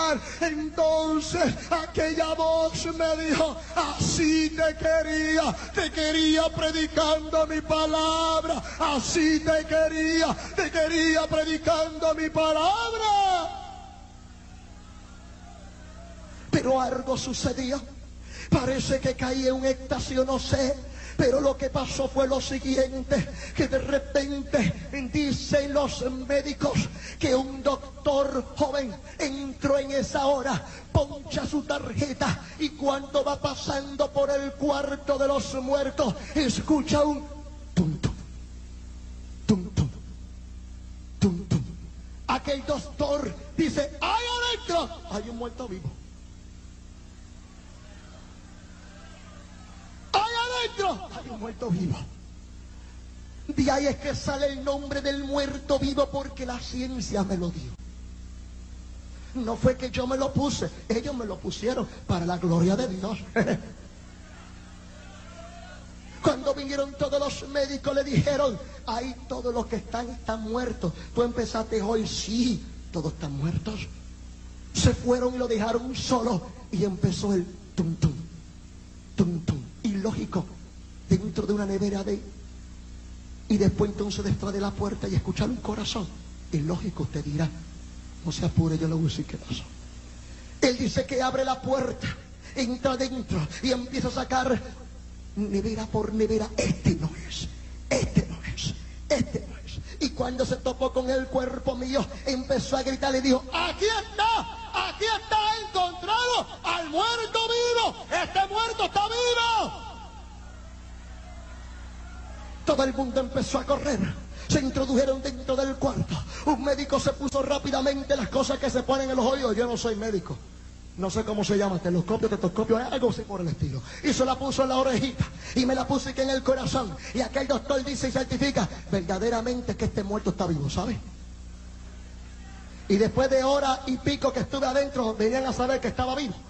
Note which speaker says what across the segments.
Speaker 1: lugar. Entonces aquella voz me dijo: así te quería predicando mi palabra, así te quería predicando mi palabra. Pero algo sucedió, parece que caí en un éxtasis, yo no sé. Pero lo que pasó fue lo siguiente, que de repente dicen los médicos que un doctor joven entró en esa hora, poncha su tarjeta y cuando va pasando por el cuarto de los muertos, escucha un tum tum, tum tum, tum tum. Aquel doctor dice: ¡ay, adentro! Hay un muerto vivo. Hay un muerto vivo. De ahí es que sale el nombre del muerto vivo, porque la ciencia me lo dio. No fue que yo me lo puse, ellos me lo pusieron para la gloria de Dios. Cuando vinieron todos los médicos le dijeron: ahí todos los que están muertos. Tú empezaste hoy, sí, todos están muertos. Se fueron y lo dejaron solo y empezó el tum tum, tum tum. Ilógico, dentro de una nevera y después entonces detrás de la puerta y escuchar un corazón. Ilógico, usted dirá: no se apure, yo lo uso. ¿Y qué pasó? Él dice que abre la puerta, entra adentro y empieza a sacar nevera por nevera. Este no es. Y cuando se topó con el cuerpo mío, empezó a gritar y dijo: aquí está encontrado al muerto vivo. Este muerto está vivo. Todo el mundo empezó a correr. Se introdujeron dentro del cuarto. Un médico se puso rápidamente las cosas que se ponen en los oídos. Yo no soy médico, no sé cómo se llama, telescopio, tetoscopio, algo así por el estilo. Y se la puso en la orejita y me la puse aquí en el corazón. Y aquel doctor dice y certifica verdaderamente que este muerto está vivo, ¿sabe? Y después de hora y pico que estuve adentro, venían a saber que estaba vivo.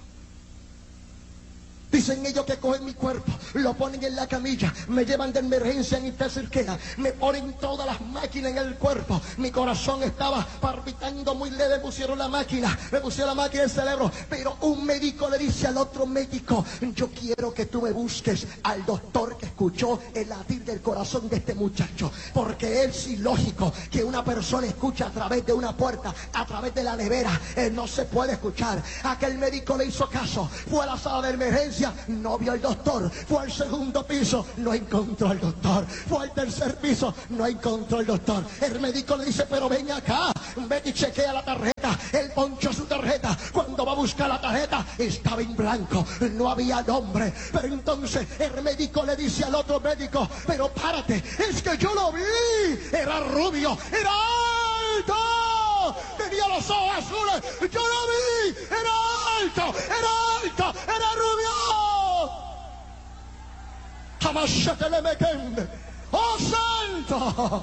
Speaker 1: Dicen ellos que cogen mi cuerpo, lo ponen en la camilla, me llevan de emergencia en intensive care, me ponen todas las máquinas en el cuerpo. Mi corazón estaba palpitando muy leve, me pusieron la máquina del cerebro. Pero un médico le dice al otro médico: yo quiero que tú me busques al doctor que escuchó el latir del corazón de este muchacho, porque es ilógico que una persona escuche a través de una puerta, a través de la nevera. No se puede escuchar. Aquel médico le hizo caso, fue a la sala de emergencia, no vio al doctor. Fue al segundo piso, no encontró al doctor. Fue al tercer piso, no encontró al doctor. El médico le dice: pero ven acá, ven y chequea la tarjeta. Él ponchó su tarjeta. Cuando va a buscar la tarjeta, estaba en blanco, no había nombre. Pero entonces el médico le dice al otro médico: pero párate, es que yo lo vi, era rubio, era alto, tenía los ojos azules, yo lo vi, era alto, era rubio. Jamás se te le meten. ¡Oh, santo!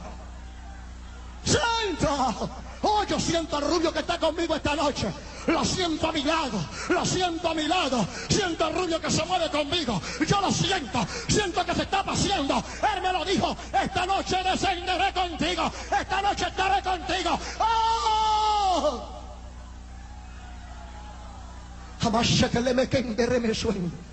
Speaker 1: ¡Santo! Oh, yo siento al rubio que está conmigo esta noche. Lo siento a mi lado, siento al rubio que se mueve conmigo. Yo lo siento que se está paseando. Él me lo dijo: esta noche descenderé contigo, esta noche estaré contigo. ¡Oh! Jamás se te le meten de remesuendo.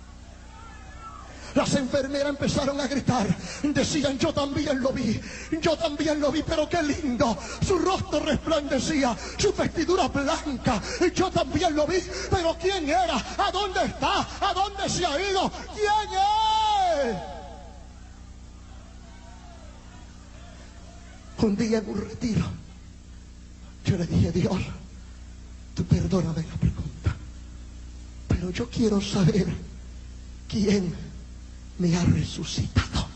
Speaker 1: Las enfermeras empezaron a gritar, decían: yo también lo vi, pero qué lindo, su rostro resplandecía, su vestidura blanca, yo también lo vi, pero ¿quién era? ¿A dónde está? ¿A dónde se ha ido? ¿Quién es? Un día en un retiro, yo le dije: Dios, tú perdóname la pregunta, pero yo quiero saber quién me ha resucitado.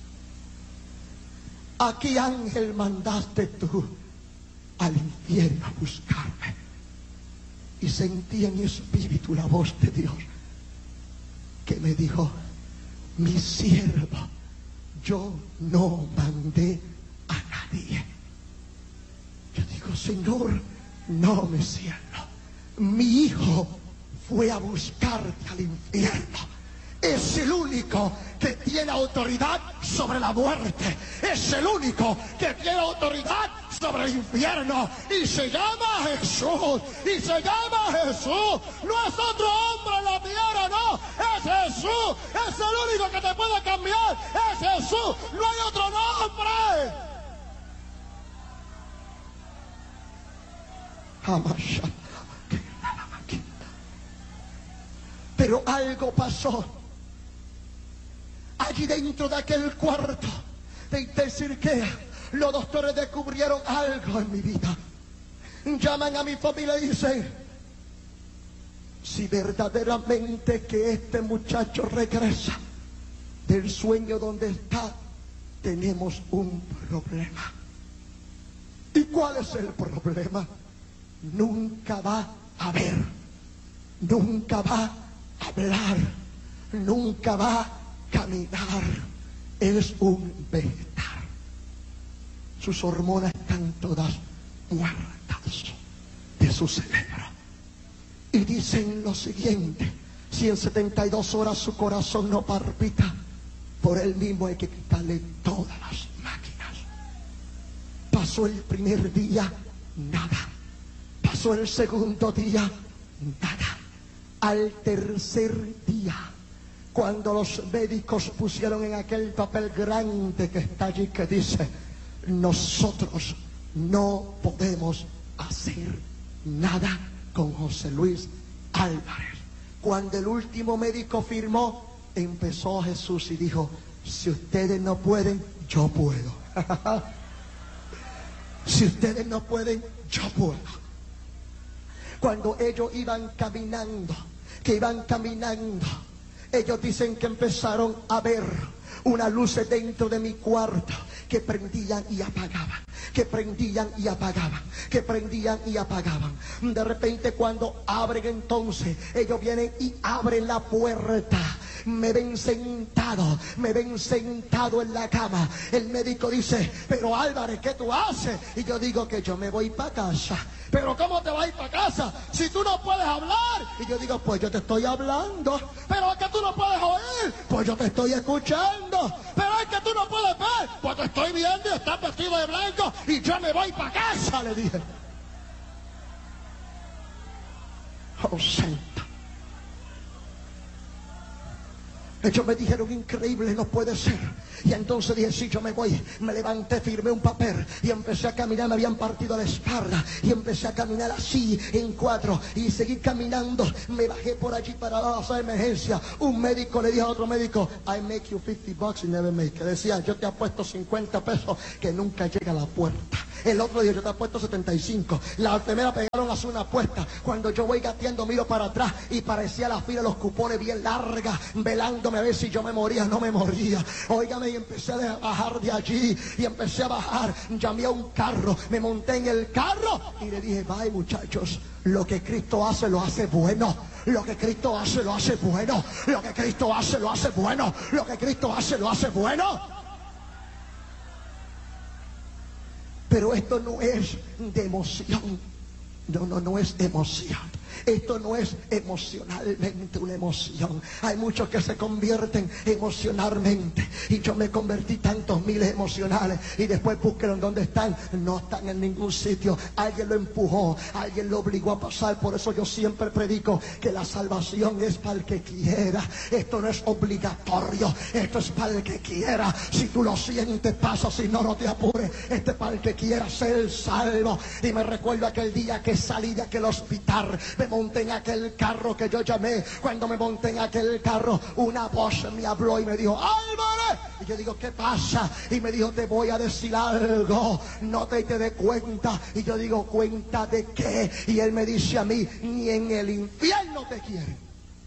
Speaker 1: ¿A qué ángel mandaste tú al infierno a buscarme? Y sentí en mi espíritu la voz de Dios que me dijo: mi siervo, yo no mandé a nadie. Yo digo: Señor, no me siervo, mi hijo fue a buscarte al infierno. Es el único que tiene autoridad sobre la muerte. Es el único que tiene autoridad sobre el infierno. Y se llama Jesús. Y se llama Jesús. No es otro hombre en la tierra, no. Es Jesús. Es el único que te puede cambiar. Es Jesús. No hay otro nombre. Jamás. Pero algo pasó allí dentro de aquel cuarto de Sirkea. Los doctores descubrieron algo en mi vida. Llaman a mi familia y dicen: si verdaderamente que este muchacho regresa del sueño donde está, tenemos un problema. ¿Y cuál es el problema? Nunca va a ver, nunca va a hablar, nunca va a caminar. Es un vegetal. Sus hormonas están todas muertas de su cerebro. Y dicen lo siguiente: si en 72 horas su corazón no palpita, por él mismo hay que quitarle todas las máquinas. Pasó el primer día, nada. Pasó el segundo día, nada. Al tercer día, cuando los médicos pusieron en aquel papel grande que está allí, que dice: nosotros no podemos hacer nada con José Luis Álvarez. Cuando el último médico firmó, empezó Jesús y dijo: si ustedes no pueden, yo puedo. Si ustedes no pueden, yo puedo. Cuando ellos iban caminando, ellos dicen que empezaron a ver unas luces dentro de mi cuarto que prendían y apagaban, que prendían y apagaban, que prendían y apagaban. De repente, cuando abren, entonces ellos vienen y abren la puerta. Me ven sentado en la cama. El médico dice: pero Álvarez, ¿qué tú haces? Y yo digo que yo me voy para casa. Pero ¿cómo te vas a ir para casa si tú no puedes hablar? Y yo digo: pues yo te estoy hablando. Pero es que tú no puedes oír. Pues yo te estoy escuchando. Pero es que tú no puedes ver. Pues te estoy viendo y estás vestido de blanco. Y yo me voy para casa, le dije. Oh, santo. Ellos me dijeron: increíble, no puede ser. Y entonces dije: sí, yo me voy. Me levanté, firmé un papel y empecé a caminar. Me habían partido la espalda y empecé a caminar así en cuatro y seguí caminando. Me bajé por allí para la sala de emergencia. Un médico le dijo a otro médico: I make you $50 and never make. Que decía: yo te apuesto 50 pesos que nunca llega a la puerta. El otro dijo: yo te apuesto 75. La enfermera pegaron a hacer una apuesta. Cuando yo voy gateando, miro para atrás y parecía la fila de los cupones bien larga, velándome a ver si yo me moría o no me moría. Óigame, y empecé a bajar de allí y empecé a bajar. Llamé a un carro, me monté en el carro y le dije: bye, muchachos, lo que Cristo hace, lo hace bueno. Lo que Cristo hace, lo hace bueno. Lo que Cristo hace, lo hace bueno. Lo que Cristo hace, lo hace bueno. Pero esto no es de emoción. No es emoción. Esto no es emocionalmente una emoción. Hay muchos que se convierten emocionalmente. Y yo me convertí tantos miles emocionales. Y después búsquenlo dónde están. No están en ningún sitio. Alguien lo empujó. Alguien lo obligó a pasar. Por eso yo siempre predico que la salvación es para el que quiera. Esto no es obligatorio. Esto es para el que quiera. Si tú lo sientes, pasa. Si no, no te apures. Este es para el que quiera ser salvo. Y me recuerdo aquel día que salí de aquel hospital. Me monté en aquel carro que yo llamé. Cuando me monté en aquel carro, una voz me habló y me dijo: Álvarez. Y yo digo: ¿qué pasa? Y me dijo: te voy a decir algo, no te des cuenta. Y yo digo: ¿cuenta de qué? Y él me dice a mí: ni en el infierno te quieren.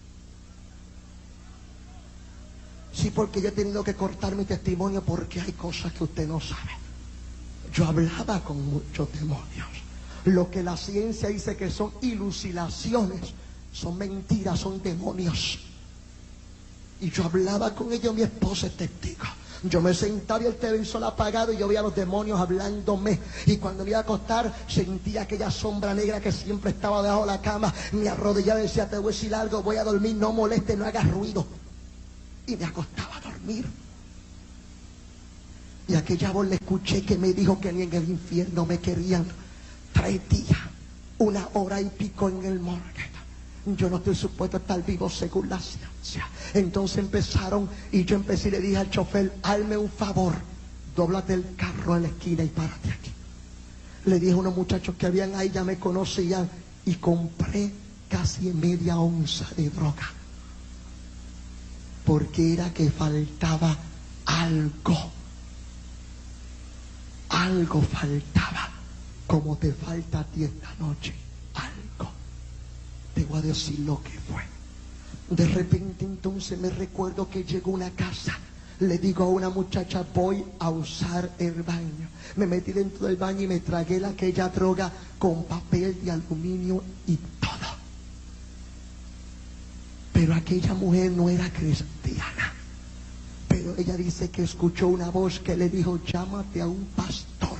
Speaker 1: Sí, porque yo he tenido que cortar mi testimonio porque hay cosas que usted no sabe. Yo hablaba con muchos demonios. Lo que la ciencia dice que son ilucinaciones, son mentiras, son demonios. Y yo hablaba con ellos, mi esposa es testigo. Yo me sentaba y el televisor apagado y yo veía a los demonios hablándome. Y cuando me iba a acostar, sentía aquella sombra negra que siempre estaba debajo de la cama. Me arrodillaba y decía: te voy a decir algo, voy a dormir, no moleste, no hagas ruido. Y me acostaba a dormir. Y aquella voz le escuché que me dijo que ni en el infierno me querían. 3 días, 1 hora y pico en el morgue. Yo no estoy supuesto a estar vivo según la ciencia. Entonces empezaron y yo empecé y le dije al chofer, hazme un favor, dóblate el carro a la esquina y párate aquí. Le dije a unos muchachos que habían ahí, ya me conocían, y compré casi media onza de droga. Porque era que faltaba algo. Algo faltaba, como te falta a ti esta noche. Algo. Te voy a decir lo que fue. De repente entonces me recuerdo que llegó a una casa. Le digo a una muchacha, voy a usar el baño. Me metí dentro del baño y me tragué aquella droga con papel de aluminio y todo. Pero aquella mujer no era cristiana. Pero ella dice que escuchó una voz que le dijo, llámate a un pastor.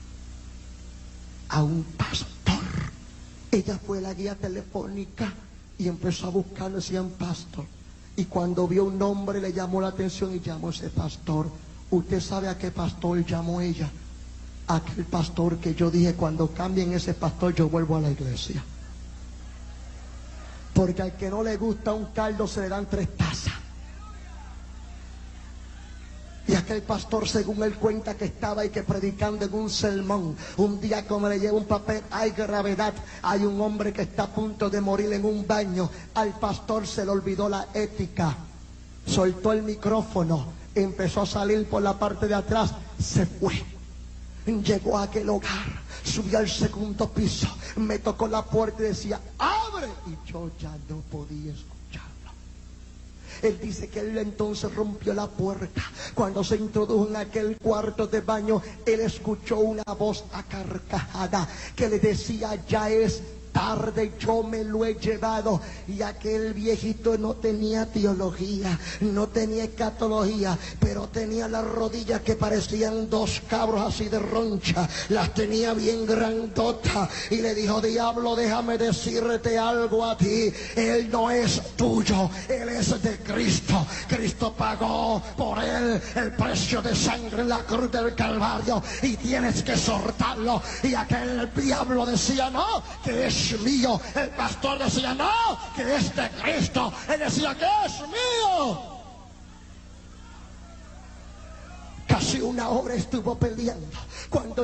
Speaker 1: A un pastor. Ella fue a la guía telefónica y empezó a buscarlo, decían pastor. Y cuando vio un nombre le llamó la atención y llamó a ese pastor. ¿Usted sabe a qué pastor llamó ella? Aquel pastor que yo dije, cuando cambien ese pastor yo vuelvo a la iglesia. Porque al que no le gusta un caldo se le dan 3 tazas. Y aquel pastor, según él cuenta, que estaba y que predicando en un sermón, un día como le lleva un papel, hay gravedad, hay un hombre que está a punto de morir en un baño. Al pastor se le olvidó la ética, soltó el micrófono, empezó a salir por la parte de atrás, se fue. Llegó a aquel hogar, subió al 2º piso, me tocó la puerta y decía, ¡abre! Y yo ya no podía escucharlo. Él dice que él entonces rompió la puerta. Cuando se introdujo en aquel cuarto de baño, él escuchó una voz a carcajada que le decía, ya es tarde, yo me lo he llevado. Y aquel viejito no tenía teología, no tenía escatología, pero tenía las rodillas que parecían 2 cabros así de roncha, las tenía bien grandotas, y le dijo, diablo, déjame decirte algo a ti, él no es tuyo, él es de Cristo. Cristo pagó por él el precio de sangre en la cruz del Calvario y tienes que soltarlo. Y aquel diablo decía, no, que es mío. El pastor decía, no, que es de Cristo. Él decía, que es mío. Casi 1 hora estuvo peleando. Cuando